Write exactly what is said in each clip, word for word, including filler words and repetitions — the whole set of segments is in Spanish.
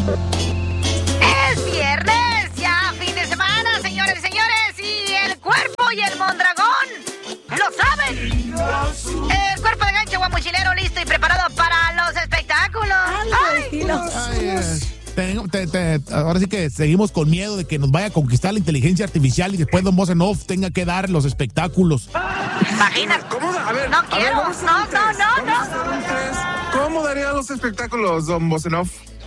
Es viernes, ya fin de semana, señores y señores, y el cuerpo y el mondragón lo saben. El cuerpo de gancho guamuchilero listo y preparado para los espectáculos. ¡Ay! Ay, te, te, te, ahora sí que seguimos con miedo de que nos vaya a conquistar la inteligencia artificial y después Don Boss en Off tenga que dar los espectáculos. Imagínate. ¿Cómo? A ver, no a quiero. Ver, No, no, no, no. ¿Cómo daría los espectáculos, Don Bosenov?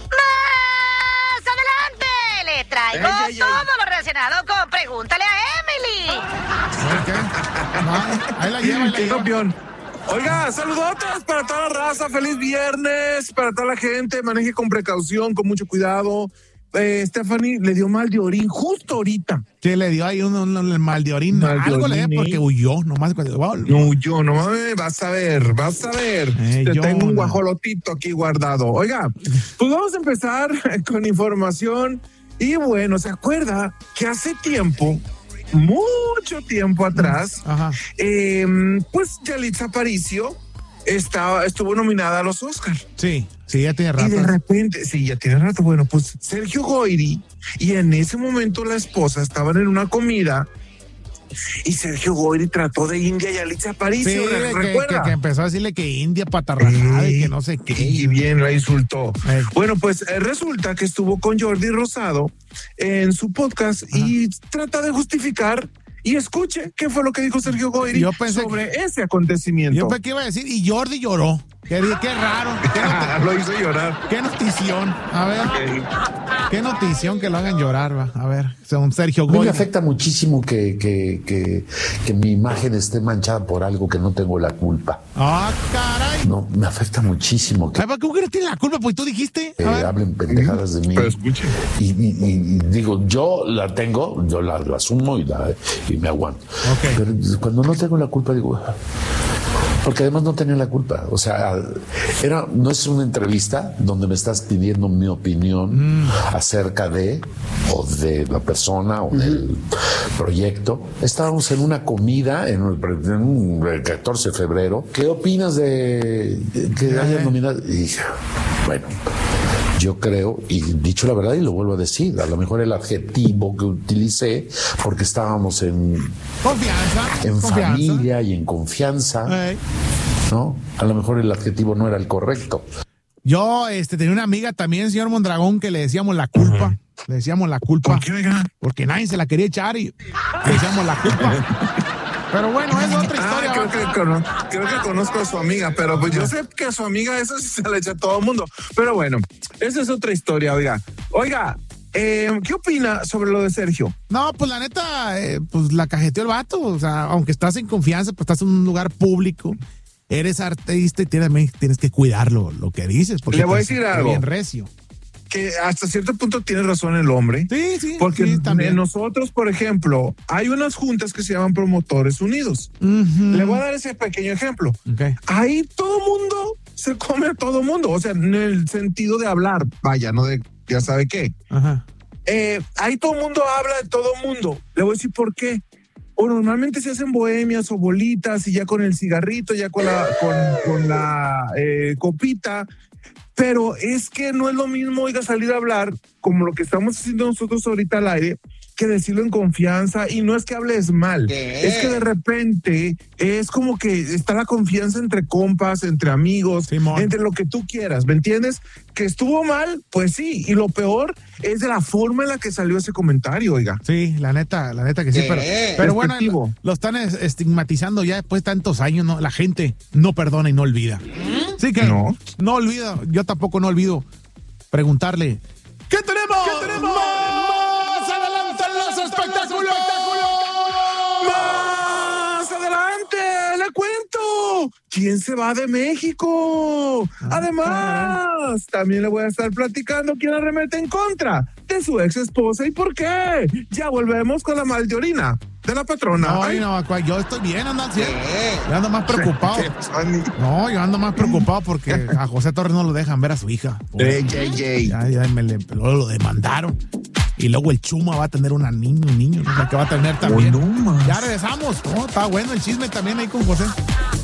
Más adelante le traigo Ey, ey, ey. todo lo relacionado con Pregúntale a Emily. ¿Qué? No, ahí la lleva, ahí la ¡Qué lleva. campeón! Oiga, saludotes para toda la raza, feliz viernes, para toda la gente, maneje con precaución, con mucho cuidado. Eh, Stephanie le dio mal de orín justo ahorita. Que le dio ahí un, un, un mal de orín. Mal de Algo le dio orín, porque ¿eh? huyó, nomás. Wow. No, yo no mames, vas a ver, vas a ver. Eh, Te yo tengo un no. guajolotito aquí guardado. Oiga, pues vamos a empezar con información. Y bueno, ¿se acuerda que hace tiempo, mucho tiempo atrás, Ajá. eh, pues Yalitza Aparicio estaba, estuvo nominada a los Oscars? Sí, sí, ya tiene Y rato. de repente, sí, ya tiene rato. Bueno, pues Sergio Goyri, y en ese momento la esposa estaban en una comida y Sergio Goyri trató de India y Yalitza Aparicio. Sí, ¿re- que, que, ¿recuerda? que empezó a decirle que India patarrajada y Eh, que no sé qué. Y bien la insultó. Eh. Bueno, pues eh, resulta que estuvo con Jordi Rosado en su podcast y trata de justificar. Y escuche qué fue lo que dijo Sergio Goyri Yo pensé sobre ese acontecimiento. Yo pensé que iba a decir, y Jordi lloró. Qué, qué raro. Qué, not- Lo hizo llorar. qué notición. A ver, qué notición que lo hagan llorar, va. A ver, son Sergio A mí me Goyri. afecta muchísimo que, que, que, que mi imagen esté manchada por algo que no tengo la culpa. Ah, caray. No, me afecta muchísimo que Ay, ¿por qué Google tiene la culpa? Pues tú dijiste. A eh, ver. hablen pendejadas de mí. Pero escuche. Y, y- y- y digo, yo la tengo, yo la, la asumo y, la, y me aguanto. Ok. Pero cuando no tengo la culpa, digo, porque además no tenía la culpa. O sea, era, no es una entrevista donde me estás pidiendo mi opinión Mm. acerca de, o de la persona, o del proyecto. Estábamos en una comida en el, en un- el catorce de febrero. ¿Qué opinas de que hayan nominado? Y dije, bueno, yo creo, y dicho la verdad, y lo vuelvo a decir, a lo mejor el adjetivo que utilicé, porque estábamos en, Confianza. en confianza. familia y en confianza, Ey. ¿no? A lo mejor el adjetivo no era el correcto. Yo este, tenía una amiga también, señor Mondragón, que le decíamos la culpa. Le decíamos la culpa. ¿Por qué, oiga? Porque nadie se la quería echar y le decíamos la culpa. Pero bueno, es otra historia. Ah, creo va. que, cono- creo que conozco a su amiga, pero pues yo sé que a su amiga eso sí se le echa a todo el mundo. Pero bueno, esa es otra historia, oiga. Oiga, eh, ¿qué opina sobre lo de Sergio? No, pues la neta, eh, pues la cajeteó el vato. O sea, aunque estás en confianza, pues estás en un lugar público. Eres artista y tienes, tienes que cuidarlo, lo que dices. Porque Le voy a pues, decir está algo. bien recio. Que hasta cierto punto tiene razón el hombre. Sí, sí. Porque sí, también. nosotros, por ejemplo, hay unas juntas que se llaman Promotores Unidos. Ujú. Le voy a dar ese pequeño ejemplo. Ok. Ahí todo mundo se come a todo mundo, o sea, en el sentido de hablar, vaya, no de ya sabe qué. Ajá. Eh, ahí todo el mundo habla de todo mundo. Le voy a decir por qué. O normalmente se hacen bohemias o bolitas y ya con el cigarrito, ya con la, con, con la eh, copita. Pero es que no es lo mismo, oiga, salir a hablar como lo que estamos haciendo nosotros ahorita al aire, que decirlo en confianza. Y no es que hables mal, ¿Qué? es que de repente es como que está la confianza entre compas, entre amigos, Simón. entre lo que tú quieras, ¿me entiendes? Que estuvo mal, pues sí, y lo peor es de la forma en la que salió ese comentario, oiga. Sí, la neta, la neta que sí, ¿Qué? pero, pero bueno, Despectivo. lo, lo están es- estigmatizando ya después de tantos años, ¿no? La gente no perdona y no olvida. Sí que No. no olvida, yo tampoco no olvido preguntarle, ¿qué tenemos? ¿Qué tenemos? Más adelante en los espectáculos. ¡Más adelante! ¡Le cuento! ¿Quién se va de México? Además, también le voy a estar platicando quién arremete en contra de su ex esposa y por qué. Ya volvemos con la mal de orina de la patrona. No, Ay, no, cua- yo estoy bien, ando al cien. Yo ando más preocupado. ¿qué, Fanny? No, yo ando más preocupado porque a José Torres no lo dejan ver a su hija. Ey, ey, ey. Ya, ya me le, luego lo demandaron. Y luego el Chuma va a tener una niña, un niño, no sé qué va a tener también. Oh, no más. Ya regresamos. No, está bueno el chisme también ahí con José.